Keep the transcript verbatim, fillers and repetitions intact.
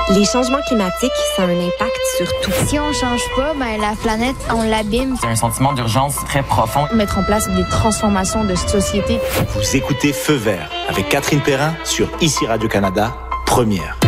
Les changements climatiques, ça a un impact sur tout. Si on change pas, ben la planète, on l'abîme. C'est un sentiment d'urgence très profond. Mettre en place des transformations de société. Vous écoutez Feu vert avec Catherine Perrin sur Ici Radio-Canada, première.